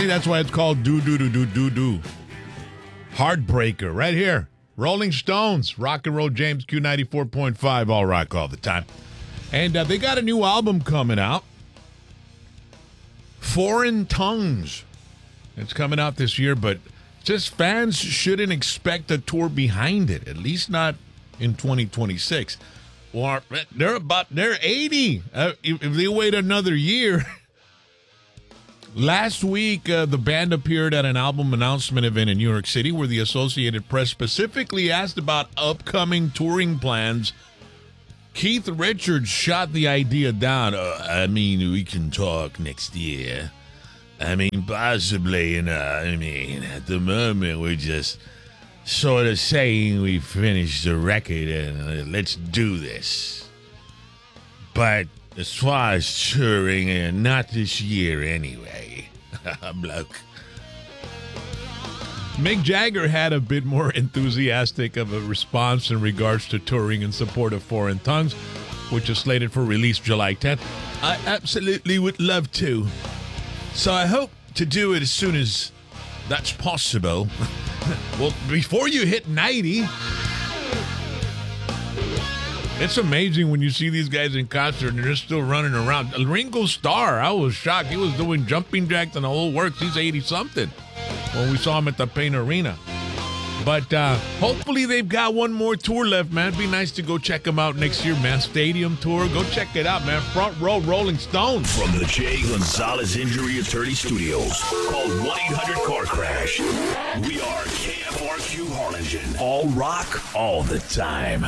See, that's why it's called do. Heartbreaker, right here. Rolling Stones, Rock and Roll James Q 94.5, all rock all the time. And they got a new album coming out, Foreign Tongues. It's coming out this year, but just fans shouldn't expect a tour behind it, at least not in 2026. Or they're 80. If they wait another year. Last week, the band appeared at an album announcement event in New York City where the Associated Press specifically asked about upcoming touring plans. Keith Richards shot the idea down. We can talk next year. Possibly, at the moment, we're just sort of saying we finished the record and let's do this. But as far as touring, not this year anyway. Bloke. Mick Jagger had a bit more enthusiastic of a response in regards to touring in support of Foreign Tongues, which is slated for release July 10th. I absolutely would love to. So I hope to do it as soon as that's possible. Well, before you hit 90... It's amazing when you see these guys in concert and they're still running around. Ringo Starr, I was shocked. He was doing jumping jacks and the whole works. He's 80-something when we saw him at the Pain Arena. But hopefully they've got one more tour left, man. It'd be nice to go check them out next year, man. Stadium tour. Go check it out, man. Front row Rolling Stones. From the Jay Gonzalez Injury Attorney Studios, called 1-800-CAR-CRASH. We are KFRQ Harlingen. All rock, all the time.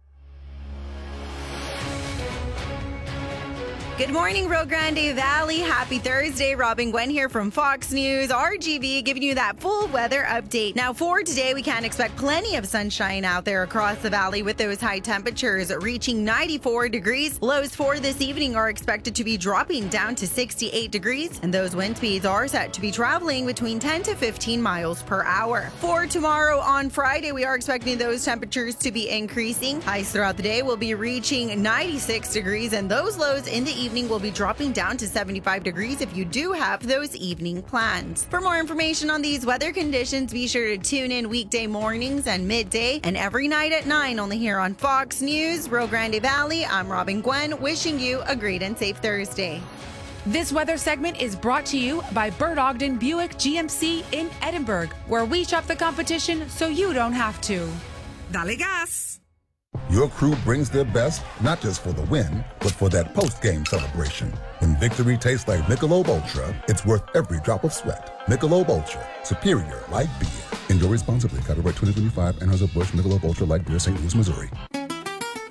Good morning, Rio Grande Valley. Happy Thursday. Robin Gwen here from Fox News RGV, giving you that full weather update. Now, for today, we can expect plenty of sunshine out there across the valley with those high temperatures reaching 94 degrees. Lows for this evening are expected to be dropping down to 68 degrees, and those wind speeds are set to be traveling between 10 to 15 miles per hour. For tomorrow on Friday, we are expecting those temperatures to be increasing. Highs throughout the day will be reaching 96 degrees, and those lows in the evening will be dropping down to 75 degrees if you do have those evening plans. For more information on these weather conditions, be sure to tune in weekday mornings and midday and every night at 9 only here on Fox News, Rio Grande Valley. I'm Robin Gwen, wishing you a great and safe Thursday. This weather segment is brought to you by Bert Ogden Buick GMC in Edinburgh, where we shop the competition so you don't have to. Dale gas! Your crew brings their best, not just for the win, but for that post-game celebration. When victory tastes like Michelob Ultra, it's worth every drop of sweat. Michelob Ultra, superior light beer. Enjoy responsibly. Copyright 2025, Anheuser-Busch Michelob Ultra Light Beer, St. Louis, Missouri.